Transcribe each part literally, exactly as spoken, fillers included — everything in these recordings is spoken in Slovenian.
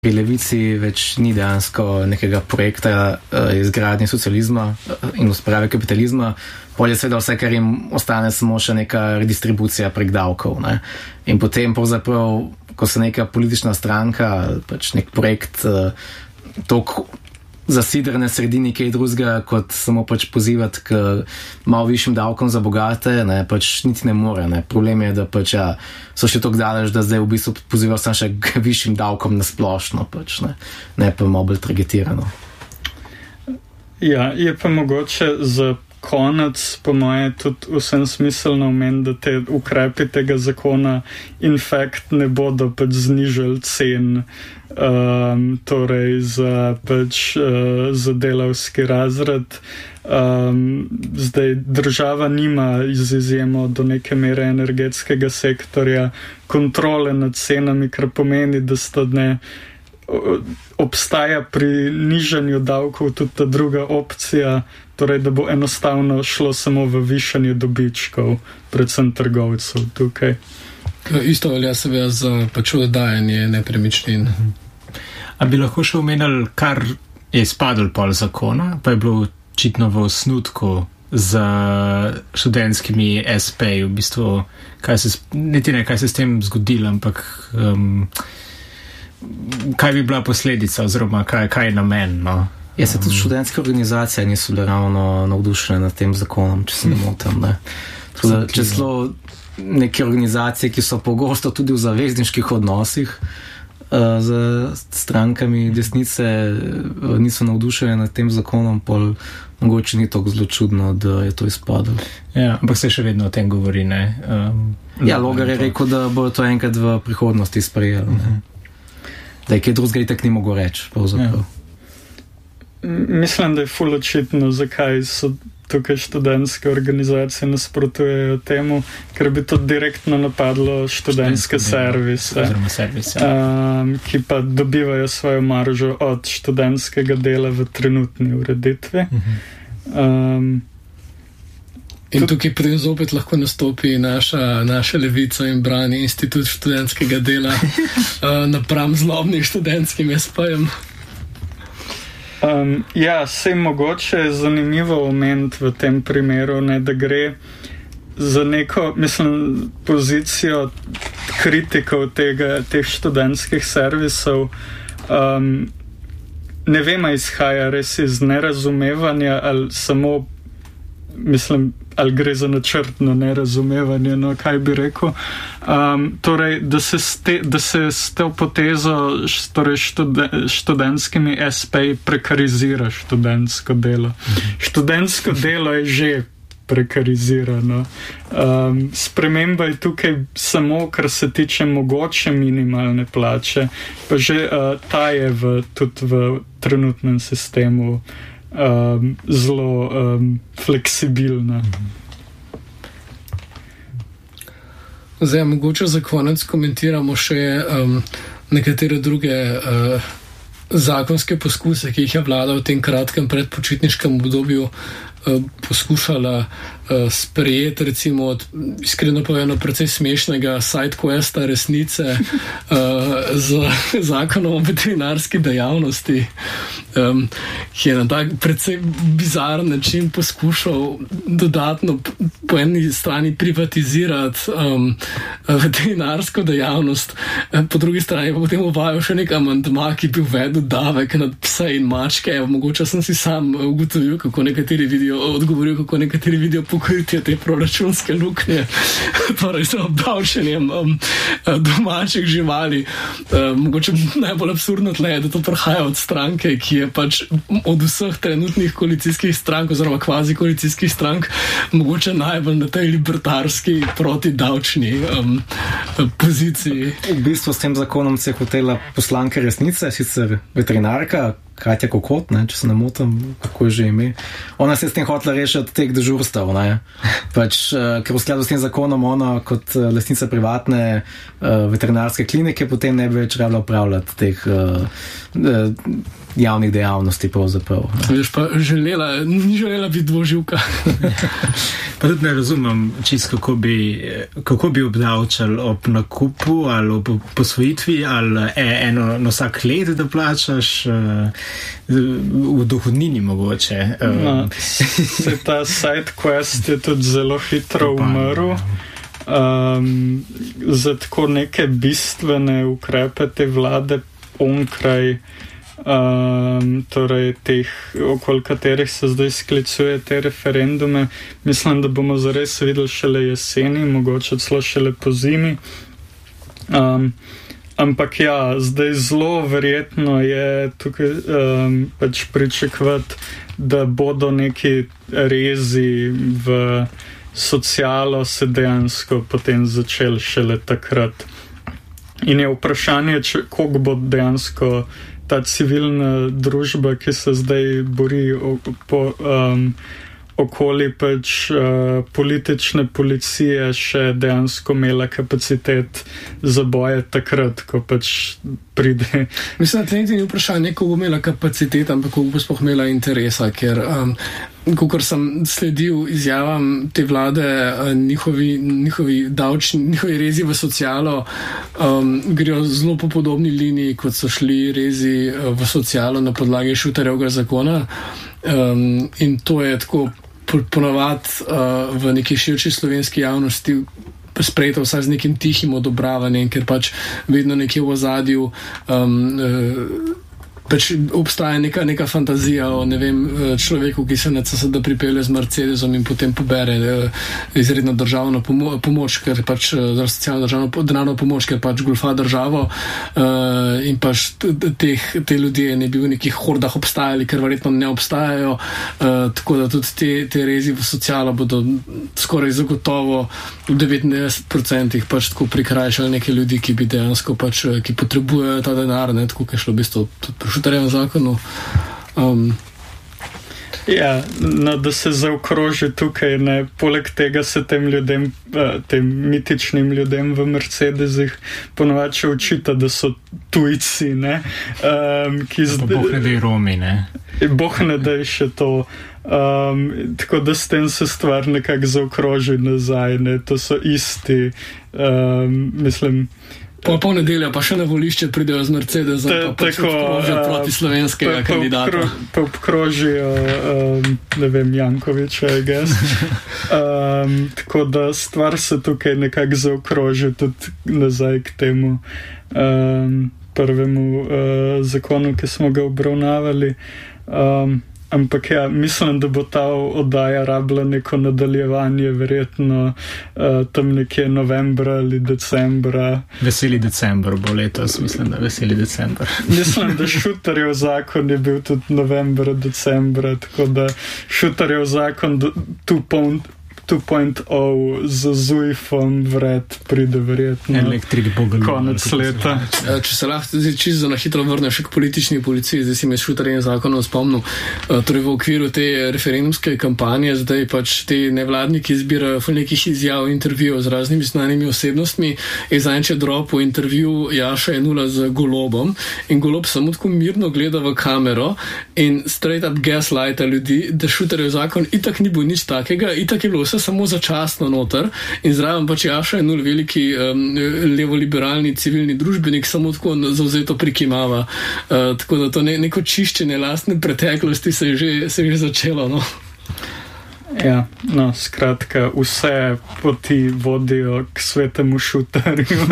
Pri levici več ni dejansko nekega projekta uh, izgradnje socializma in usprave kapitalizma, polje seveda vse, kar jim ostane samo še neka redistribucija prek davkov. Ne? In potem pravzaprav, ko se neka politična stranka, pač nek projekt uh, toliko zasidrne sredini kaj drugega, kot samo pač pozivati k malo višjim davkom za bogate, ne, pač niti ne more. Ne. Problem je, da pač ja, so še toliko daleč, da zdaj v bistvu pozivajo samo še k višjim davkom na splošno, pač, ne. ne pa malo bolj targetirano. Ja, je pa mogoče za konec, po moje, tudi vsem smiselno omen, da te ukrepi tega zakona in fact ne bodo pač znižali cen um, torej za pač uh, za delavski razred. Um, zdaj država nima iz izjemo do neke mere energetskega sektorja kontrole nad cenami, kar pomeni, da sta ne obstaja pri nižanju davkov tudi ta druga opcija, torej da bo enostavno šlo samo v višanje dobičkov, predvsem trgovcev tukaj. Isto velja seveda za pač oddajanje nepremičnin. A bi lahko še omenili, kar je izpadlo pol zakona, pa je bilo očitno v osnutku z študentskimi es pe-ji, v bistvu, kaj se, niti ne kaj se s tem zgodilo, ampak um, kaj bi bila posledica oziroma kaj, kaj je namen, no? Ja, se tudi študentske organizacije niso bile ravno navdušene nad tem zakonom, če se ne motim, ne. Tudi, če celo neke organizacije, ki so pogosto tudi v zavezniških odnosih uh, z strankami desnice, uh, niso navdušene nad tem zakonom, pol mogoče ni tako zelo čudno, da je to izpadlo. Ja, ampak se še vedno o tem govori, ne? Um, ja, Logar je rekel, da bo to enkrat v prihodnosti sprejelo, ne. Uh-huh. Da je kaj drugega itak ni mogo reči, pravzaprav. Ja. Mislim, da je ful očitno, zakaj so tukaj študentske organizacije nasprotujejo temu, ker bi to direktno napadlo študentske servise, servise. Um, ki pa dobivajo svojo maržo od študentskega dela v trenutni ureditvi. Uh-huh. Um, In tukaj potem zopet lahko nastopi naša, naša levica in brani institut študentskega dela uh, napram zlobnih študentskim es pe-jem. Um, ja, sej mogoče je zanimivo omeniti v tem primeru, ne, da gre za neko, mislim, pozicijo kritikov tega, teh študentskih servisov. Um, ne vem, a izhaja res iz nerazumevanja ali samo, mislim, ali gre za načrtno nerazumevanje, no, kaj bi rekel. Um, torej, da se, ste, da se s to potezo torej študen, študentskimi es pe-ji prekarizira študentsko delo. Mhm. Študentsko delo je že prekarizirano. Um, sprememba je tukaj samo, kar se tiče mogoče minimalne plače, pa že uh, ta je v, tudi v trenutnem sistemu Um, zelo um, fleksibilna. Zdaj, mogoče za konec komentiramo še um, nekatere druge uh, zakonske poskuse, ki jih je vlada v tem kratkem predpočitniškem obdobju uh, poskušala uh, sprejeti, recimo od, iskreno povedano, precej smešnega sidequesta resnice uh, z zakonom o veterinarski dejavnosti, um, ki je na tak precej bizaren način poskušal dodatno po eni strani privatizirati um, veterinarsko dejavnost, po drugi strani pa potem uvajal še nek amandma, ki bi uvedel davek nad pse in mačke. Mogoče sem si sam ugotovil, kako nekateri vidijo, odgovoril, kako nekateri vidijo pokritje te proračunske luknje, torej z obdavčenjem um, domačih živali. Um, mogoče najbolj absurdno tle je, da to prihaja od stranke, ki je pač od vseh trenutnih koalicijskih strank oziroma kvazi koalicijskih strank mogoče najbolj na tej libertarski protidavčni um, poziciji. V bistvu s tem zakonom se je hotela poslanka resnice, sicer veterinarka, Katja Kokot, ne, če se ne motim, kako je že ime. Ona se je s tem hotela rešiti teh dežurstev, ne. Pač, uh, ker v skladu s tem zakonom ona kot uh, lastnica privatne uh, veterinarske klinike potem ne bi več rabila upravljati teh uh, uh, javnih dejavnosti pravzaprav. Veš pa želela, ni želela biti dvoživka. Pa tudi ne razumem čisto, kako bi, kako bi obdavčali ob nakupu ali ob posvojitvi ali eno na vsak let, da plačaš v dohodnini mogoče. No, se ta side quest je tudi zelo hitro umrl. Um, za tako neke bistvene ukrepe te vlade onkraj Um, torej teh, okoli katerih se zdaj sklicuje te referendume, mislim, da bomo zares videli šele jeseni, mogoče celo šele po zimi. Um, ampak ja, zdaj zelo verjetno je tukaj um, pač pričakovati, da bodo neki rezi v socialo se dejansko potem začeli šele takrat. In je vprašanje, če, koliko bo dejansko ta civilna družba, ki se zdaj bori po, um, okoli pač uh, politične policije, še dejansko imela kapacitet za boje takrat, ko pač pride. Mislim, da ni vprašanje, koliko bo imela kapacitet, ampak koliko bo sploh imela interesa, ker um, kakor sem sledil izjavam te vlade, njihovi, njihovi davčni, njihovi rezi v socialo um, grejo zelo po podobni liniji, kot so šli rezi v socialo na podlagi Šutarjevega zakona. Um, in to je tako ponavadi uh, v neki širši slovenski javnosti sprejeto vsaj z nekim tihim odobravanjem, ker pač vedno nekje v ozadju um, uh, pač obstaja neka, neka fantazija o ne vem, človeku, ki se na C S D pripelje z Mercedesom in potem pobere izredno državno pomo- pomoč, ker pač socialno državno denarno pomoč, ker pač golfa državo uh, in pač teh, te ljudje ne bi v nekih hordah obstajali, ker verjetno ne obstajajo, uh, tako da tudi te, te rezi v socialo bodo skoraj zagotovo v devetdeset procentih pač tako prikrajšali neke ljudi, ki bi dejansko pač, ki potrebujejo ta denar, ne, tako, ki je šlo v bistvu tudi Šutarjevem zakonu. Um. Ja, no, da se zaokroži tukaj, ne, poleg tega se tem ljudem, tem mitičnim ljudem v Mercedesih ponovače očita, da so tujci, ne. Um, ki zd... Boh ne dej Romi, ne. Boh ne dej še to. Um, tako da s tem se stvar nekako zaokroži nazaj, ne. To so isti, um, mislim, Po pol nedelja pa še na volišče pridejo z Mercedesom, pa pač obkrožijo proti slovenskega pa, kandidata. Pa obkrožijo, um, ne vem, Jankoviča, I guess. Um, tako da stvar se tukaj nekako zaokroži tudi nazaj k temu um, prvemu uh, zakonu, ki smo ga obravnavali. Um, Ampak ja, mislim, da bo ta oddaja rabila neko nadaljevanje, verjetno uh, tam nekje novembra ali decembra. Veseli december bo letos, mislim, da veseli december. Mislim, da Šutarjev zakon je bil tudi novembra, decembra, tako da Šutarjev zakon two point oh z Zujfom vred pride verjetno Elektrik Bogel konec leta. Če se lahko čisto na hitro vrnem še k politični policiji, zdaj si me Šutarjevim zakonom spomnil, torej v okviru te referendumske kampanje zdaj pač te nevladniki zbirajo nekih izjav, intervjujev z raznimi znanimi osebnostmi. Je zanče dropo intervju Jaša Jenulla z Golobom in Golob samo tako mirno gleda v kamero in straight up gaslighta ljudi, da Šutarjev zakon itak ni bil nič takega, itak je bilo vse samo začasno noter in zraven pač Jaša Jenull, veliki um, levoliberalni civilni družbenik, samo tako zavzeto prikimava. Uh, tako da to ne, neko čiščenje lastne preteklosti se je že, se je že začelo, no. Ja, no, skratka, vse poti vodijo k svetemu Šutarju.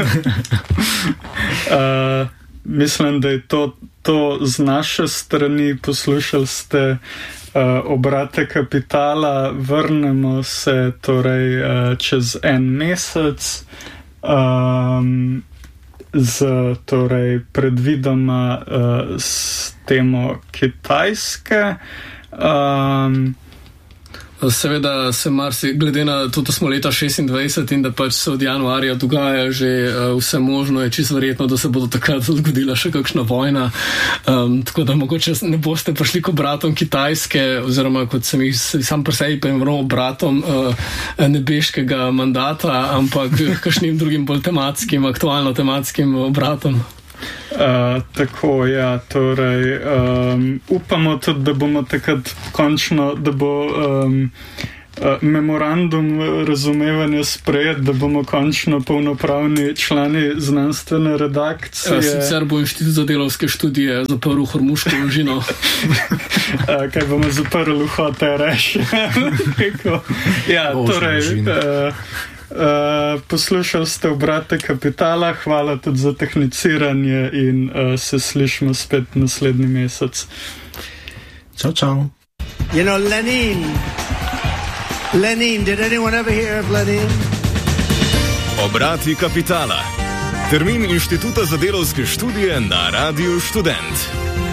uh, mislim, da je to, to z naše strani. Poslušali ste Uh, obrate kapitala, vrnemo se torej uh, čez en mesec um, z torej predvidoma uh, s temo Kitajske. Um, Seveda se marsi, glede na to, da smo leta šestindvajset in da pač se od januarja dogaja že uh, vse možno, je čisto verjetno, da se bodo takrat zgodila še kakšna vojna. Um, tako da mogoče ne boste prišli kot bratom Kitajske, oziroma kot sem jih sam pri sebi poimenoval bratom uh, nebeškega mandata, ampak kakšnim drugim bolj tematskim, aktualno tematskim bratom. Uh, tako, ja, torej um, upamo tudi, da bomo takrat končno, da bo um, uh, memorandum razumevanja sprejet, da bomo končno polnopravni člani znanstvene redakcije. Uh, sicer bo Inštitut za delavske študije zaprl Hormuško množino. uh, kaj bomo zaprli v hote reši. ja, torej... Uh, Uh, poslušali ste Obrate kapitala, hvala tudi za tehniciranje in uh, se slišimo spet naslednji mesec. Čau, čau. You know, Lenin. Lenin, did anyone ever hear of Lenin? Obrati kapitala. Termin Inštituta za delavske študije na Radiu Študent.